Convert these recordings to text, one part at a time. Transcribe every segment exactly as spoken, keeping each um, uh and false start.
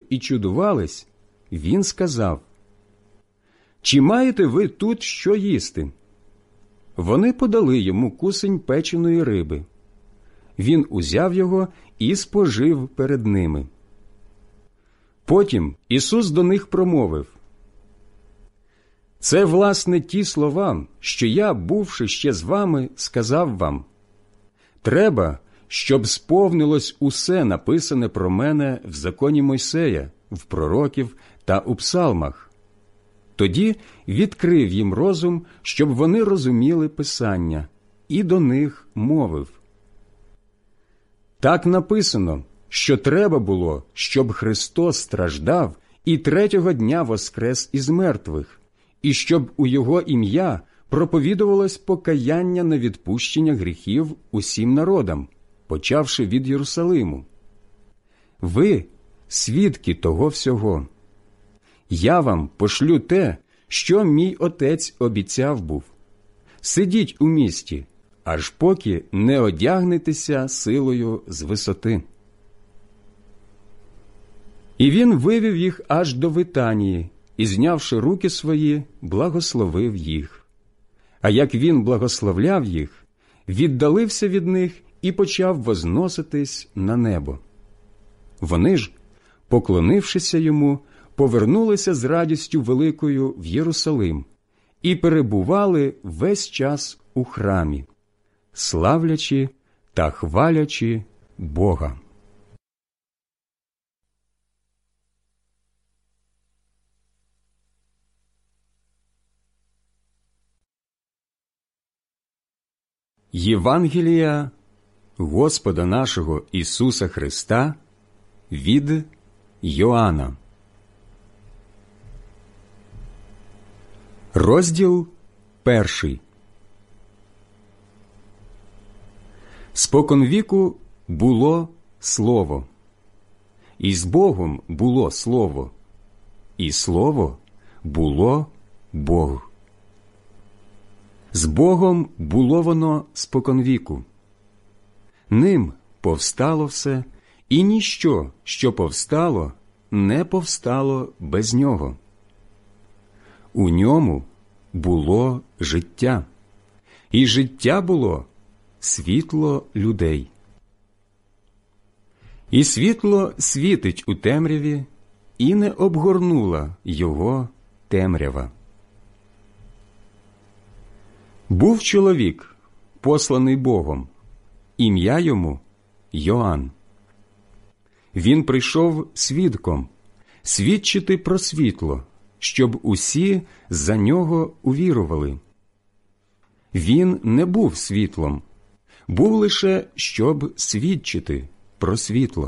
і чудувались, він сказав: «Чи маєте ви тут що їсти?» Вони подали йому кусень печеної риби. Він узяв його і спожив перед ними. Потім Ісус до них промовив: «Це, власне, ті слова, що я, бувши ще з вами, сказав вам. Треба, щоб сповнилось усе написане про мене в законі Мойсея, в пророків та у псалмах». Тоді відкрив їм розум, щоб вони розуміли Писання, і до них мовив: «Так написано, що треба було, щоб Христос страждав і третього дня воскрес із мертвих, і щоб у Його ім'я проповідувалось покаяння на відпущення гріхів усім народам, почавши від Єрусалиму. Ви – свідки того всього. Я вам пошлю те, що мій Отець обіцяв був. Сидіть у місті, аж поки не одягнетеся силою з висоти». І він вивів їх аж до Витанії, і, знявши руки свої, благословив їх. А як він благословляв їх, віддалився від них і почав возноситись на небо. Вони ж, поклонившися йому, повернулися з радістю великою в Єрусалим і перебували весь час у храмі, славлячи та хвалячи Бога. Євангелія Господа нашого Ісуса Христа від Йоанна. Розділ перший. Споконвіку було Слово, і з Богом було Слово, і Слово було Бог. З Богом було воно споконвіку. Ним повстало все, і ніщо, що повстало, не повстало без нього. У ньому було життя, і життя було світло людей. І світло світить у темряві, і не обгорнула його темрява. Був чоловік, посланий Богом, ім'я йому Йоанн. Він прийшов свідком, свідчити про світло, щоб усі за нього увірували. Він не був світлом, був лише, щоб свідчити про світло.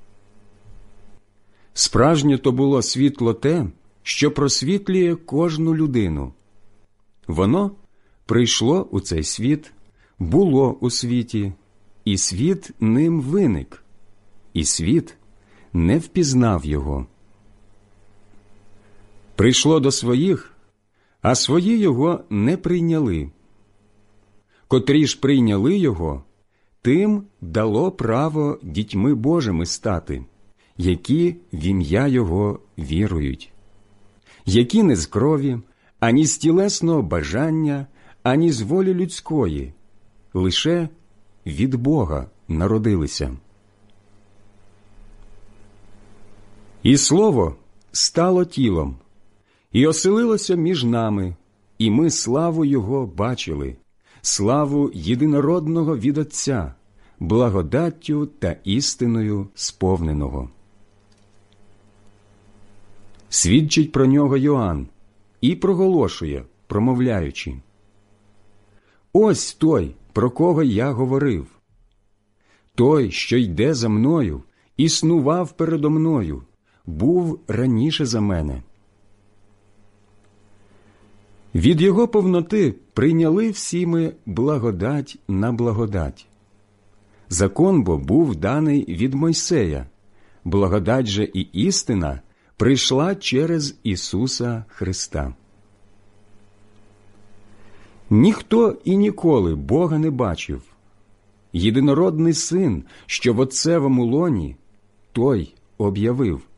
Справжнє то було світло те, що просвітлює кожну людину. Воно прийшло у цей світ, було у світі, і світ ним виник, і світ не впізнав його. Прийшло до своїх, а свої його не прийняли. Котрі ж прийняли його, тим дало право дітьми Божими стати, які в ім'я його вірують, які не з крові, ані з тілесного бажання, ані з волі людської, лише від Бога народилися. І Слово стало тілом, і оселилося між нами, і ми славу Його бачили, славу єдинородного від Отця, благодаттю та істиною сповненого. Свідчить про нього Йоанн і проголошує, промовляючи: «Ось той, про кого я говорив. Той, що йде за мною, існував передо мною, був раніше за мене». Від його повноти прийняли всі ми благодать на благодать. Закон бо був даний від Мойсея, благодать же і істина прийшла через Ісуса Христа. Ніхто і ніколи Бога не бачив. Єдинородний Син, що в Отцевому лоні, Той об'явив.